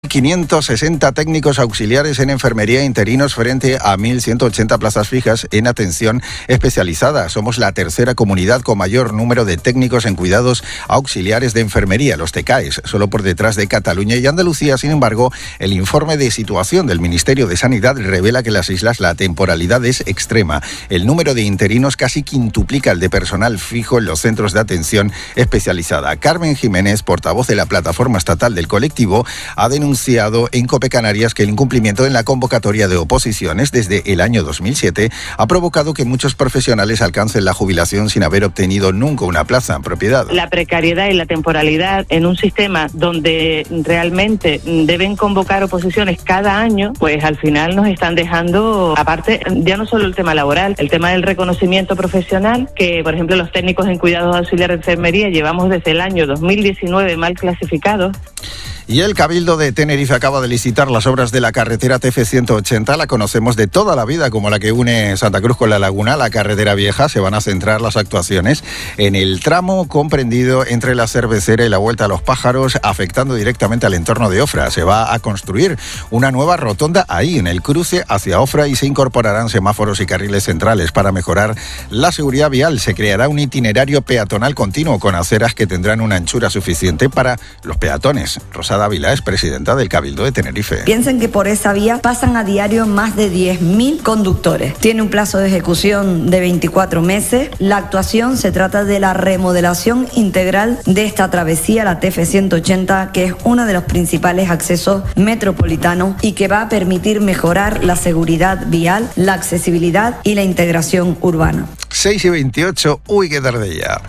560 técnicos auxiliares en enfermería interinos frente a 1.180 plazas fijas en atención especializada. Somos la tercera comunidad con mayor número de técnicos en cuidados auxiliares de enfermería, los TECAES, solo por detrás de Cataluña y Andalucía. Sin embargo, el informe de situación del Ministerio de Sanidad revela que en las islas la temporalidad es extrema. El número de interinos casi quintuplica el de personal fijo en los centros de atención especializada. Carmen Jiménez, portavoz de la plataforma estatal del colectivo, ha denunciado en COPE Canarias que el incumplimiento en la convocatoria de oposiciones desde el año 2007 ha provocado que muchos profesionales alcancen la jubilación sin haber obtenido nunca una plaza en propiedad. La precariedad y la temporalidad en un sistema donde realmente deben convocar oposiciones cada año, pues al final nos están dejando, aparte, ya no solo el tema laboral, el tema del reconocimiento profesional, que por ejemplo los técnicos en cuidados auxiliares de enfermería llevamos desde el año 2019 mal clasificados. Y el Cabildo de Tenerife acaba de licitar las obras de la carretera TF180. La conocemos de toda la vida como la que une Santa Cruz con La Laguna, la carretera vieja. Se van a centrar las actuaciones en el tramo comprendido entre la Cervecera y la Vuelta a los Pájaros, afectando directamente al entorno de Ofra. Se va a construir una nueva rotonda ahí, en el cruce hacia Ofra, y se incorporarán semáforos y carriles centrales para mejorar la seguridad vial. Se creará un itinerario peatonal continuo con aceras que tendrán una anchura suficiente para los peatones. Rosada Ávila es presidenta del Cabildo de Tenerife. Piensen que por esa vía pasan a diario más de 10.000 conductores. Tiene un plazo de ejecución de 24 meses. La actuación se trata de la remodelación integral de esta travesía, la TF180, que es uno de los principales accesos metropolitanos y que va a permitir mejorar la seguridad vial, la accesibilidad y la integración urbana. 6:28, uy, qué tarde ya.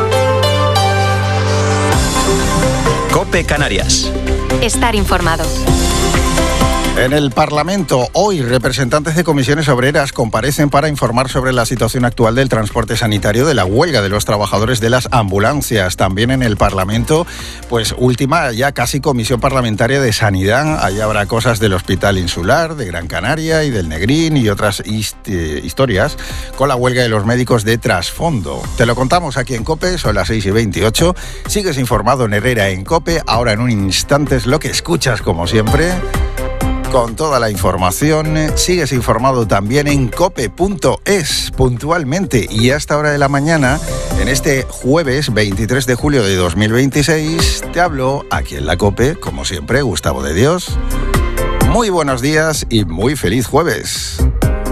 COPE Canarias. Estar informado. En el Parlamento, hoy, representantes de comisiones obreras comparecen para informar sobre la situación actual del transporte sanitario, de la huelga de los trabajadores de las ambulancias. También en el Parlamento, pues última ya casi comisión parlamentaria de sanidad. Ahí habrá cosas del Hospital Insular, de Gran Canaria y del Negrín y otras historias con la huelga de los médicos de trasfondo. Te lo contamos aquí en COPE, son las 6:28. Sigues informado en Herrera en COPE. Ahora en un instante es lo que escuchas como siempre. Con toda la información, sigues informado también en cope.es puntualmente y a esta hora de la mañana, en este jueves 23 de julio de 2026, te hablo aquí en la COPE, como siempre, Gustavo de Dios. Muy buenos días y muy feliz jueves.